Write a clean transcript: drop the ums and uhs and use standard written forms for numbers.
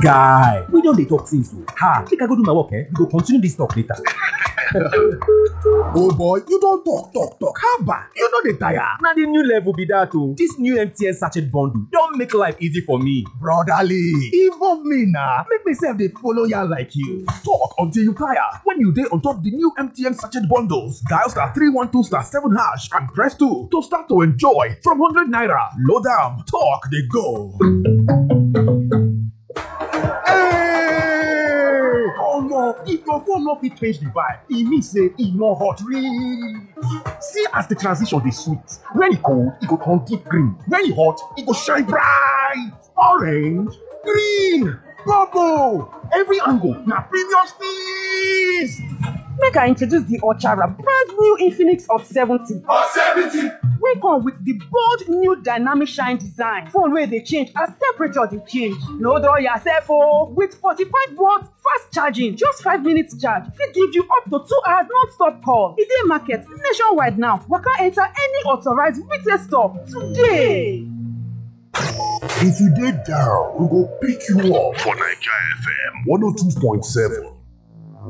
Guy, we don dey talk since o. Ha, make I go do my work, we go continue this talk later. Oh boy, you don talk. Haba, you no dey tire. Na the new level be that o. This new MTN sachet bundle don make life easy for me. Brotherly, involve me na. Make me sef dey follow yarn like you. Talk until you tire. When you dey on top the new MTN sachet bundles, dial *312*7# and press 2 to start to enjoy from 100 naira. Load am, talk dey go. Hey! Omo, if your phone no fit change the vibe, e mean say e no hot reach. See as the transition dey sweet. When e cold, e go turn deep green. When e hot, e go shine bright. Orange, green, purple. Every angle na premium still. Make I introduce the Ochara brand new Infinix Hot 70. Wey come with the bold new dynamic shine design. Phone wey dey change as temperature dey change. No dull yourself o. With 45 watts fast charging, just 5 minutes charge fit give you up to 2 hours non-stop call. E dey market nationwide now. Waka enter any authorized retail store today. If you dey down, we go pick you up for Naija FM 102.7.